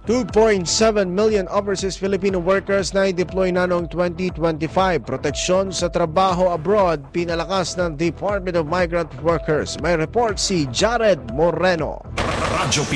2.7 million overseas Filipino workers na i-deploy na noong 2025. Proteksyon sa trabaho abroad, pinalakas ng Department of Migrant Workers. May report si Jared Moreno. Radyo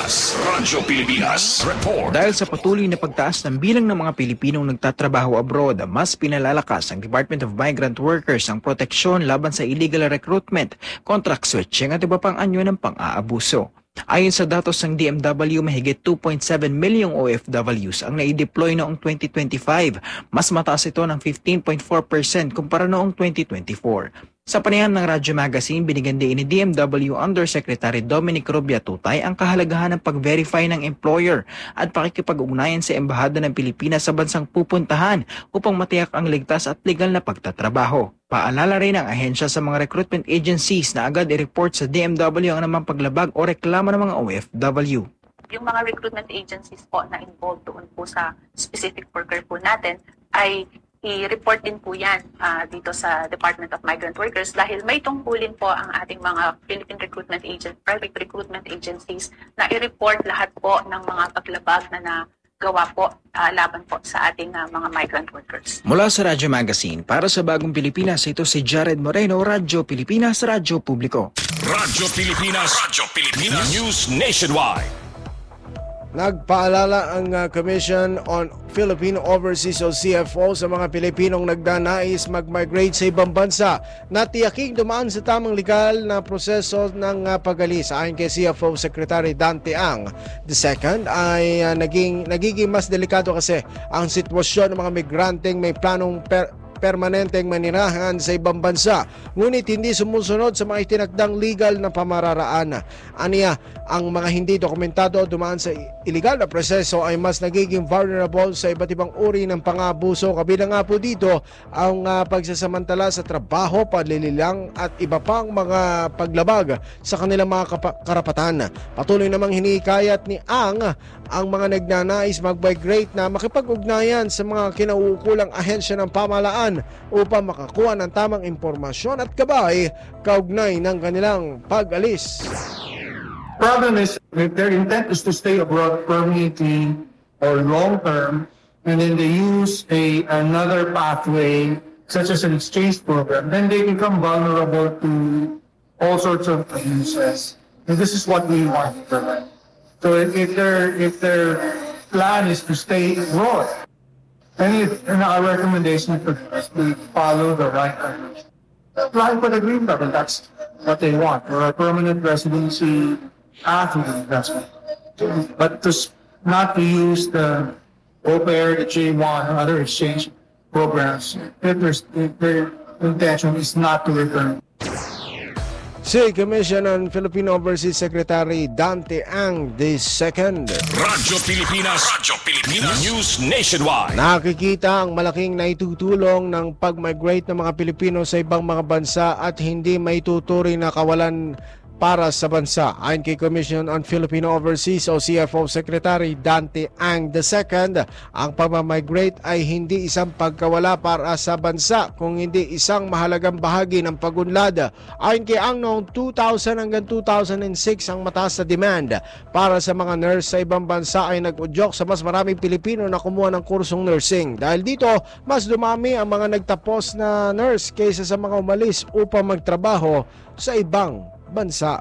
Pilipinas report. Dahil sa patuloy na pagtaas ng bilang ng mga Pilipinong nagtatrabaho abroad, mas pinalalakas ng Department of Migrant Workers ang proteksyon laban sa illegal recruitment, contract switching at iba pang anyo ng pang-aabuso. Ayon sa datos ng DMW, mahigit 2.7 milyong OFWs ang nai-deploy noong 2025. Mas mataas ito ng 15.4% kumpara noong 2024. Sa panayam ng Radyo Magazine, binigyan din ni DMW Undersecretary Dominic Rubia Tutay ang kahalagahan ng pag-verify ng employer at pakikipag-ugnayan sa Embahada ng Pilipinas sa bansang pupuntahan upang matiyak ang ligtas at legal na pagtatrabaho. Paalala rin ang ahensya sa mga recruitment agencies na agad i-report sa DMW ang namang paglabag o reklamo ng mga OFW. Yung mga recruitment agencies po na involved doon po sa specific worker po natin ay i-report din po yan dito sa Department of Migrant Workers dahil may tungkulin po ang ating mga Philippine recruitment agent, private recruitment agencies na i-report lahat po ng mga paglabag na nagawa po laban po sa ating mga migrant workers. Mula sa Radyo Magazine, para sa Bagong Pilipinas, ito si Jared Moreno, Radyo Pilipinas, Radyo Publiko. Radyo Pilipinas News Nationwide. Nagpaalala ang Commission on Filipino Overseas o CFO sa mga Pilipinong nagdanais mag-migrate sa ibang bansa na tiyaking dumaan sa tamang legal na proseso ng pag-alis. Ayon kay CFO Secretary Dante Ang, the second ay nagiging mas delikado kasi ang sitwasyon ng mga migranteng may planong permanenteng manirahan sa ibang bansa, ngunit hindi sumusunod sa mga itinakdang legal na pamararaan. Aniya, ang mga hindi dokumentado dumaan sa illegal na proseso ay mas nagiging vulnerable sa iba't ibang uri ng pang-aabuso. Kabilang nga po dito ang pagsasamantala sa trabaho, panlililang at iba pang mga paglabag sa kanilang mga karapatan. Patuloy namang hinihikayat ni Ang mga nagnanais mag-migrate na makipag-ugnayan sa mga kinauukulang ahensya ng pamahalaan upang makakuha ng tamang impormasyon at gabay kaugnay ng kanilang pag-alis. Problem is, if their intent is to stay abroad permanently or long term, and then they use another pathway, such as an exchange program, then they become vulnerable to all sorts of abuses. And this is what we want to prevent. So if their plan is to stay abroad, and our recommendation for us to follow the right direction. Apply for the green card, and that's what they want, or a permanent residency after the investment. But not to use the au pair, the J1, or other exchange programs if their intention is not to return. Si Commission on Filipino Overseas Secretary Dante Ang II. Radyo Pilipinas News Nationwide. Nakikita ang malaking naitutulong ng pag-migrate ng mga Pilipino sa ibang mga bansa at hindi maituturing na kawalan para sa bansa. Ayon kay Commission on Filipino Overseas o CFO Secretary Dante Ang II, ang pag-migrate ay hindi isang pagkawala para sa bansa, kung hindi isang mahalagang bahagi ng pag-unlad. Ayon kay Ang, noong 2000 hanggang 2006, ang mataas na demand para sa mga nurse sa ibang bansa ay nag-udyok sa mas maraming Pilipino na kumuha ng kursong nursing. Dahil dito, mas dumami ang mga nagtapos na nurse kaysa sa mga umalis upang magtrabaho sa ibang bansa.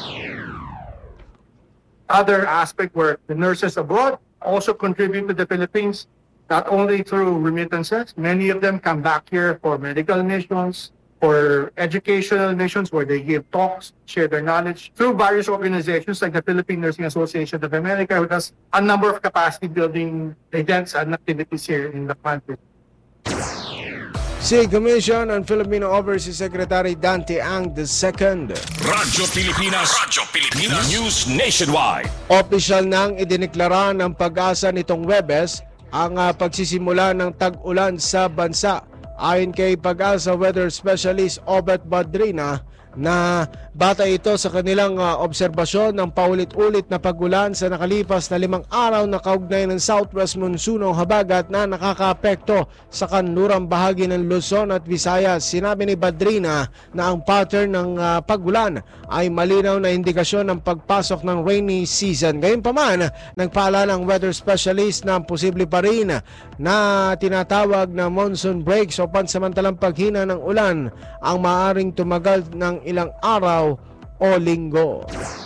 Other aspect where the nurses abroad also contribute to the Philippines, not only through remittances. Many of them come back here for medical missions, for educational missions where they give talks, share their knowledge through various organizations like the Philippine Nursing Association of America, which has a number of capacity building events and activities here in the country. Si Commission on Filipino Overseas Secretary Dante Ang II. Radyo Pilipinas News Nationwide. Opisyal nang idineklara ng Pag-asa nitong Webes ang pagsisimula ng tag-ulan sa bansa. Ayon kay Pag-asa Weather Specialist Obet Badrina, na bata ito sa kanilang obserbasyon ng paulit-ulit na pagulan sa nakalipas na 5 araw na kaugnay ng southwest monsoon o habagat na nakakaapekto sa kanlurang bahagi ng Luzon at Visayas. Sinabi ni Badrina na ang pattern ng pagulan ay malinaw na indikasyon ng pagpasok ng rainy season. Gayunpaman, nagpaalala ang weather specialist na posible pa rin na tinatawag na monsoon breaks o pansamantalang paghina ng ulan ang maaaring tumagal ng ilang araw o linggo.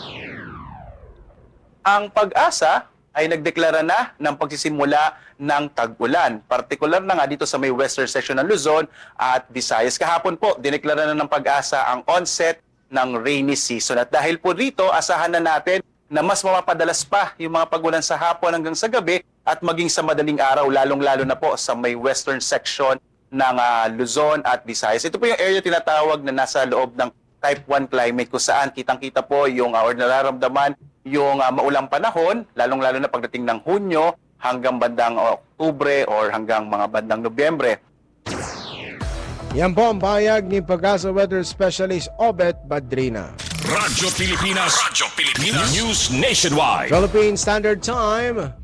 Ang Pag-asa ay nagdeklara na ng pagsisimula ng tag-ulan. Partikular na nga dito sa may western section ng Luzon at Visayas. Kahapon po, dineklara na ng Pag-asa ang onset ng rainy season. At dahil po rito, asahan na natin na mas mapapadalas pa yung mga pagulan sa hapon hanggang sa gabi at maging sa madaling araw, lalong-lalo na po sa may western section ng Luzon at Visayas. Ito po yung area tinatawag na nasa loob ng Type 1 climate kung saan kitang-kita po yung or nararamdaman yung maulang panahon, lalong-lalo na pagdating ng Hunyo hanggang bandang Oktubre or hanggang mga bandang Nobyembre. Yan po ang pahayag ni Pag-asa Weather Specialist Obet Badrina. Radyo Pilipinas. News Nationwide. Philippine Standard Time,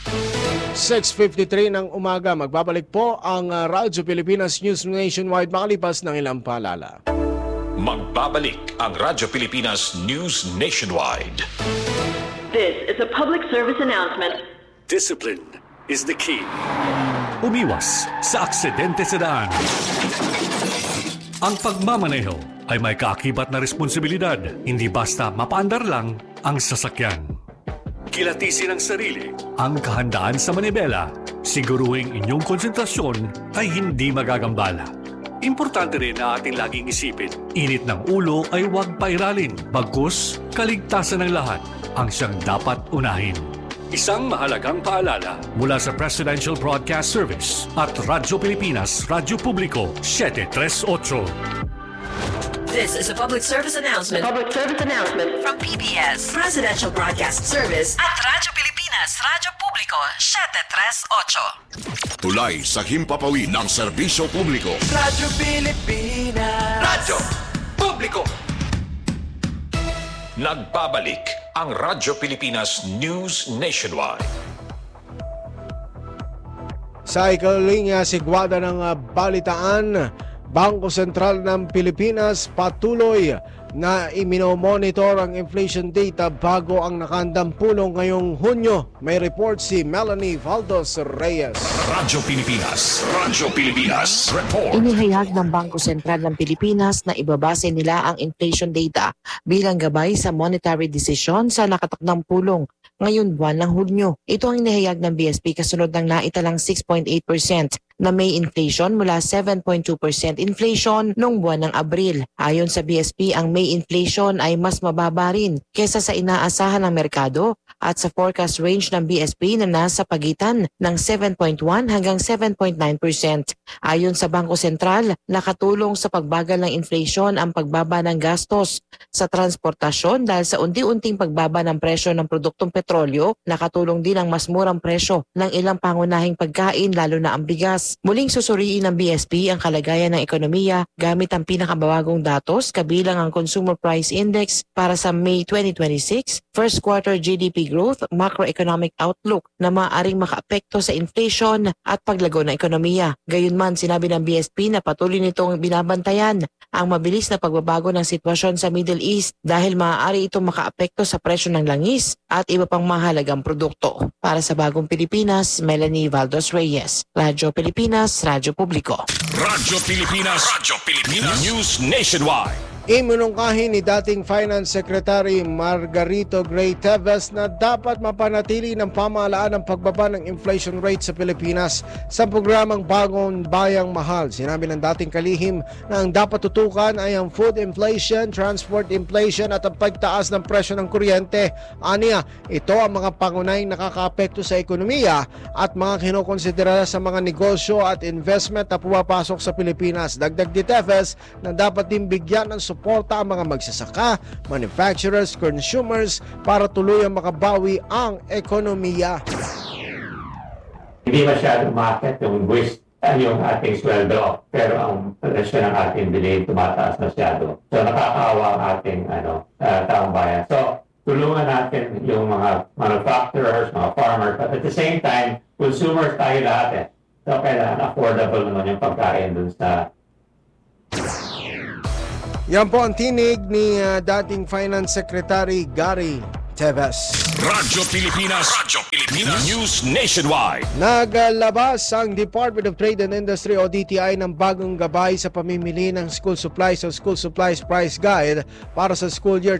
6:53 ng umaga. Magbabalik po ang Radyo Pilipinas News Nationwide makalipas ng ilang paalala. Magbabalik ang Radyo Pilipinas News Nationwide. This is a public service announcement. Discipline is the key. Umiwas sa aksidente sa daan. Ang pagmamaneho ay may kaakibat na responsibilidad, hindi basta mapaandar lang ang sasakyan. Kilatisin ang sarili, ang kahandaan sa manibela, siguruhing inyong konsentrasyon ay hindi magagambala. Importante rin na ating laging isipin, init ng ulo ay huwag pairalin, bagkus kaligtasan ng lahat ang siyang dapat unahin. Isang mahalagang paalala mula sa Presidential Broadcast Service at Radyo Pilipinas, Radyo Publiko, 738. This is a public service announcement. Public service announcement from PBS, Presidential Broadcast Service at Radyo Pilipinas, Radyo Publiko, 738. Tulay sa himpapawid ng serbisyo publiko. Radyo Pilipinas. Radyo Publiko. Nagbabalik ang Radyo Pilipinas News Nationwide. Sa ikalinya sigwada ng balitaan, Bangko Sentral ng Pilipinas patuloy na iminomonitor ang inflation data bago ang nakahandang pulong ngayong Hunyo. May report si Melanie Valdos Reyes. Radyo Pilipinas. Radyo Pilipinas. Report. Inihayag ng Bangko Sentral ng Pilipinas na ibabase nila ang inflation data bilang gabay sa monetary decision sa nakatakdang pulong ngayon buwan ng Hunyo. Ito ang inihayag ng BSP kasunod ng naitalang 6.8% na May inflation mula 7.2% inflation noong buwan ng Abril. Ayon sa BSP, ang May inflation ay mas mababa rin kesa sa inaasahan ng merkado at sa forecast range ng BSP na nasa pagitan ng 7.1 hanggang 7.9%. Ayon sa Bangko Sentral, nakatulong sa pagbagal ng inflation ang pagbaba ng gastos sa transportasyon dahil sa unti-unting pagbaba ng presyo ng produktong petrolyo, nakatulong din ang mas murang presyo ng ilang pangunahing pagkain lalo na ang bigas. Muling susuriin ng BSP ang kalagayan ng ekonomiya gamit ang pinakababagong datos kabilang ang Consumer Price Index para sa May 2026, first quarter GDP growth, macroeconomic outlook na maaaring makaapekto sa inflation at paglago ng ekonomiya. Gayunman, sinabi ng BSP na patuloy nitong binabantayan ang mabilis na pagbabago ng sitwasyon sa Middle East dahil maaari itong makaapekto sa presyo ng langis at iba pang mahalagang produkto. Para sa Bagong Pilipinas, Melanie Valdos Reyes, Radyo Pilipinas, Radyo Publiko. Radyo Pilipinas. Radyo Pilipinas. News Nationwide. Iminungkahi ni dating Finance Secretary Margarito Gray Teves na dapat mapanatili ng pamahalaan ang pagbaba ng inflation rate sa Pilipinas sa programang Bagong Bayang Mahal. Sinabi ng dating kalihim na ang dapat tutukan ay ang food inflation, transport inflation at ang pagtaas ng presyo ng kuryente. Aniya, ito ang mga pangunahing nakakaapekto sa ekonomiya at mga kinokonsidera sa mga negosyo at investment na pumapasok sa Pilipinas. Dagdag ni Teves na dapat din bigyan ng suporta ang mga magsasaka, manufacturers, consumers para tuluyang makabawi ang ekonomiya. Hindi masyadong umakyat yung yung ating sweldo. Pero ang presyo ng ating bilhin tumataas masyado. So nakakaawa ang ating taong bayan. So tulungan natin yung mga manufacturers, mga farmers, but at the same time, consumers tayo lahat. So kailangan affordable naman yung pagkain dun sa... Yan po ang tinig ni dating Finance Secretary Gary Teves. Radyo Pilipinas News Nationwide. Naglabas ang Department of Trade and Industry o DTI ng bagong gabay sa pamimili ng school supplies o School Supplies Price Guide para sa school year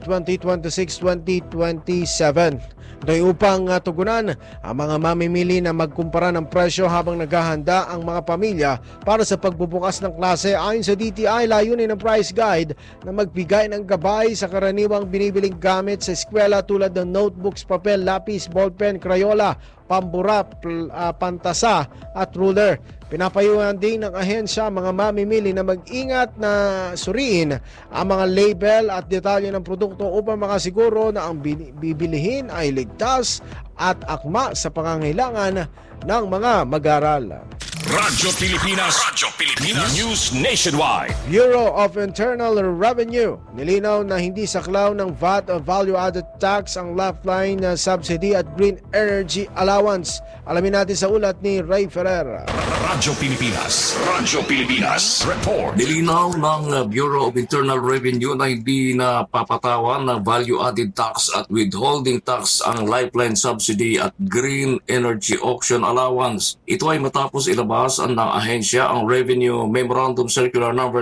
2026-2027. Ito'y upang tugunan ang mga mamimili na magkumpara ng presyo habang naghahanda ang mga pamilya para sa pagbubukas ng klase. Ayon sa DTI, layunin ng price guide na magbigay ng gabay sa karaniwang binibiling gamit sa eskwela tulad ng notebooks, papel, lapis, ballpen, crayola, pambura, pantasa at ruler. Pinapayuhan din ng ahensya mga mamimili na mag-ingat na suriin ang mga label at detalye ng produkto upang makasiguro na ang bibilihin ay ligtas at akma sa pangangailangan ng mga mag-aaral. Radyo Pilipinas News Nationwide. Bureau of Internal Revenue nilinaw na hindi saklaw ng VAT o value-added tax ang lifeline subsidy at green energy allowance. Alamin natin sa ulat ni Ray Ferrer. Radyo Pilipinas Report. Nilinaw ng Bureau of Internal Revenue na hindi na papatawan ng value-added tax at withholding tax ang lifeline subsidy at green energy auction allowance. Ito ay matapos ilabas ng ahensya ang Revenue Memorandum Circular No.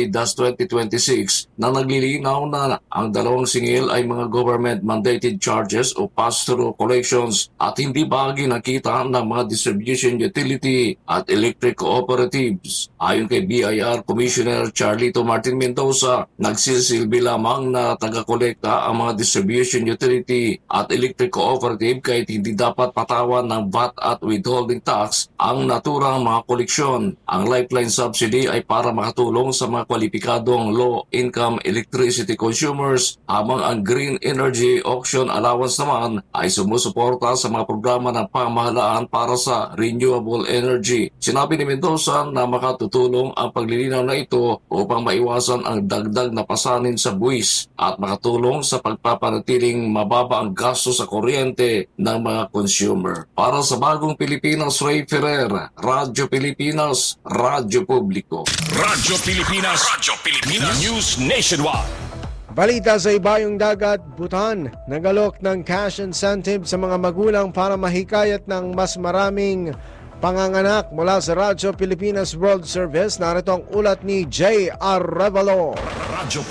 60-2026 na naglilinaw na ang dalawang singil ay mga government-mandated charges o pass-through collections at hindi bahagi nakita ng mga distribution utility at electric cooperatives. Ayon kay BIR Commissioner Charlito Martin Mendoza, nagsisilbi lamang na taga-kolekta ang mga distribution utility at electric cooperative kahit hindi dapat patawan ng VAT at withholding tax ang naturang mga koleksyon. Ang lifeline subsidy ay para makatulong sa mga kwalipikadong low-income electricity consumers, habang ang green energy auction allowance naman ay sumusuporta sa mga programa ng pamahalaan para sa renewable energy. Sinabi ni Mendoza na makatutulong ang paglilinaw na ito upang maiwasan ang dagdag na pasanin sa buwis at makatulong sa pagpapanatiling mababa ang gasto sa kuryente ng mga consumer. Para sa Bagong Pilipinas, Ray Ferrer, Radyo Pilipinas, Radyo Publiko. Radyo Pilipinas News Nationwide. Balita sa Ibayong Dagat, Bhutan, nagalok ng cash incentive sa mga magulang para mahikayat ng mas maraming panganganak. Mula sa Radyo Pilipinas World Service, narito ang ulat ni J.R. Revalo. Radyo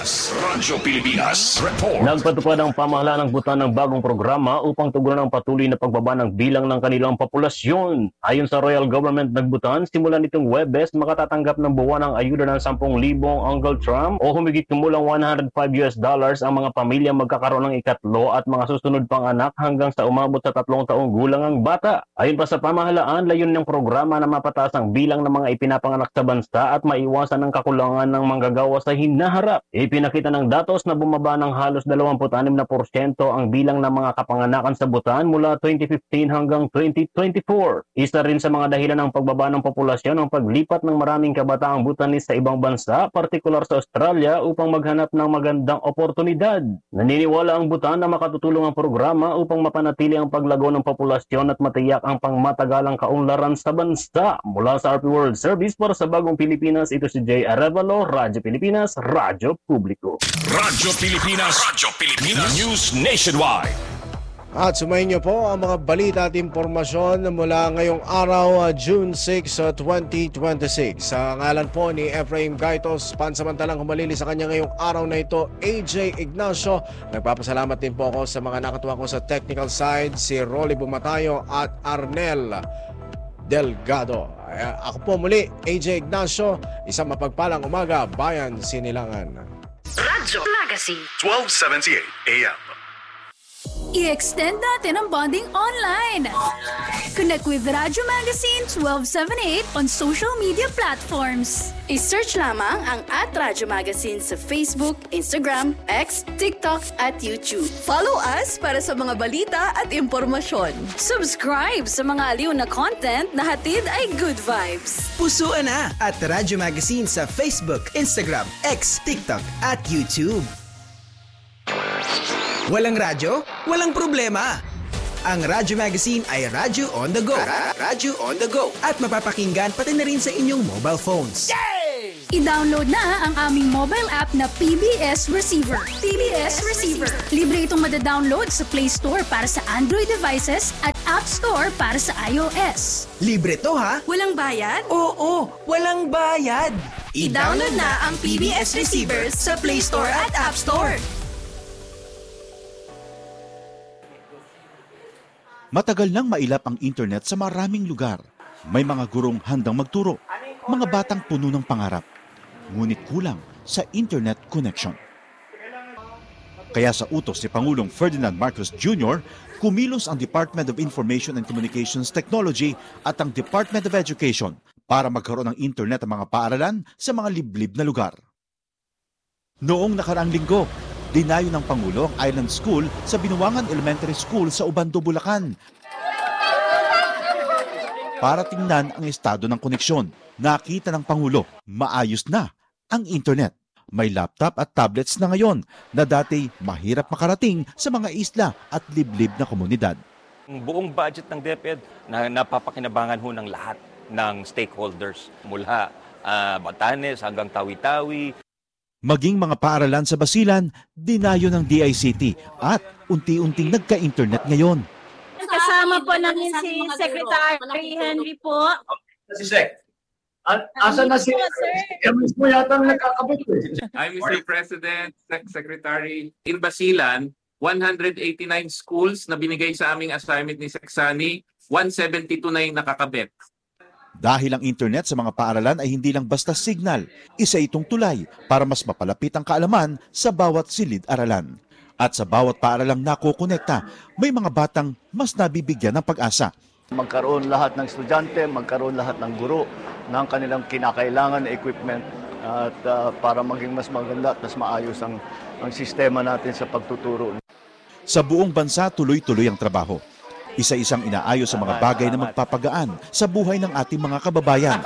Pilipinas Report. Nagpatupad ang pamahalaan ng Bhutan ng bagong programa upang tugunan ang patuloy na pagbaba ng bilang ng kanilang populasyon. Ayon sa Royal Government ng Bhutan, simula nitong Webes, makatatanggap ng buwan ng ayuda ng 10,000 Uncle Trump o humigit kumulang $105 ang mga pamilya magkakaroon ng ikatlo at mga susunod pang anak hanggang sa umabot sa 3 taong gulang ang bata. Ayon pa sa pamahalaan, layon ng programa na mapataas ang bilang ng mga ipinapanganak sa bansa at maiwasan ang kakulangan ng manggagawa sa hinaharap. Ipinakita ng datos na bumaba ng halos 26% ang bilang ng mga kapanganakan sa Bhutan mula 2015 hanggang 2024. Isa rin sa mga dahilan ng pagbaba ng populasyon ang paglipat ng maraming kabataang Bhutanese sa ibang bansa, partikular sa Australia, upang maghanap ng magandang oportunidad. Naniniwala ang Bhutan na makatutulong ang programa upang mapanatili ang paglago ng populasyon at matiyak ang pangmatagalang kaunlaran sa bansa. Mula sa RP World Service para sa Bagong Pilipinas, ito si J. Arevalo, Radyo Pilipinas, Radyo Publiko. Radyo Pilipinas News Nationwide. At sumayin niyo po ang mga balita at impormasyon mula ngayong araw, June 6, 2026. Sa ngalan po ni Efraim Gaitos, pansamantalang humalili sa kanya ngayong araw na ito, AJ Ignacio. Nagpapasalamat din po ako sa mga nakatuwa ko sa technical side, si Rolly Bumatayo at Arnel Delgado. Ako po muli, AJ Ignacio, isang mapagpalang umaga, Bayan Sinilangan. Radyo Legacy 1278 AM. I-extend natin ang bonding online. Connect with Radyo Magazine 1278 on social media platforms. I-search lamang ang @Radyo Magazine sa Facebook, Instagram, X, TikTok at YouTube. Follow us para sa mga balita at impormasyon. Subscribe sa mga aliw na content na hatid ay good vibes. Pusuan na at Radyo Magazine sa Facebook, Instagram, X, TikTok at YouTube. Walang radyo? Walang problema! Ang Radyo Magazine ay Radyo on the go. Radyo on the go. At mapapakinggan pati na rin sa inyong mobile phones. Yay! I-download na ang aming mobile app na PBS Receiver. PBS Receiver. Libre itong madadownload sa Play Store para sa Android devices at App Store para sa iOS. Libre to ha? Walang bayad? Oo, walang bayad. I-download na ang PBS Receiver sa Play Store at App Store. Matagal nang mailap ang internet sa maraming lugar. May mga gurong handang magturo, mga batang puno ng pangarap. Ngunit kulang sa internet connection. Kaya sa utos ni Pangulong Ferdinand Marcos Jr., kumilos ang Department of Information and Communications Technology at ang Department of Education para magkaroon ng internet ang mga paaralan sa mga liblib na lugar. Noong nakaraang linggo, dinayo ng Pangulo ang Island School sa Binuangan Elementary School sa Ubando, Bulacan para tingnan ang estado ng koneksyon. Nakita ng Pangulo, maayos na ang internet. May laptop at tablets na ngayon na dati mahirap makarating sa mga isla at liblib na komunidad. Ang buong budget ng DepEd na napapakinabangan ho ng lahat ng stakeholders mula Batanes hanggang Tawi-Tawi. Maging mga paaralan sa Basilan, dinayo ng DICT at unti-unting nagka-internet ngayon. Kasama po namin si Secretary Henry po. Si Sec. Asan na si Emis mo yata nagkakabit eh. I'm Mr. President, Secretary. In Basilan, 189 schools na binigay sa aming assignment ni Sec Sani, 172 na yung nakakabit. Dahil ang internet sa mga paaralan ay hindi lang basta signal, isa itong tulay para mas mapalapit ang kaalaman sa bawat silid-aralan. At sa bawat paaralang nakokonekta, may mga batang mas nabibigyan ng pag-asa. Magkaroon lahat ng estudyante, magkaroon lahat ng guro ng kanilang kinakailangan na equipment at para maging mas maganda at mas maayos ang sistema natin sa pagtuturo. Sa buong bansa, tuloy-tuloy ang trabaho. Isa-isang inaayos sa mga bagay na magpapagaan sa buhay ng ating mga kababayan.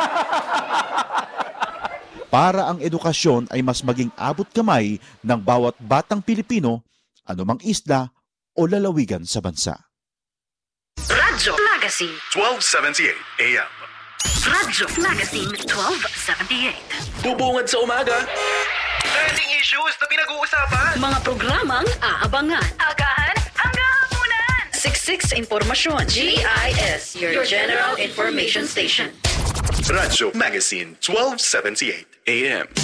Para ang edukasyon ay mas maging abot kamay ng bawat batang Pilipino, anumang isla o lalawigan sa bansa. Radyo Magazine 1278 AM. Radyo Magazine 1278. Bubungad sa umaga. Trending issues na pinag-uusapan. Mga programang aabangan. Agahan hanggang hapunan. Siksik sa impormasyon. GIS, your general information station. Radyo Magazine 1278 AM.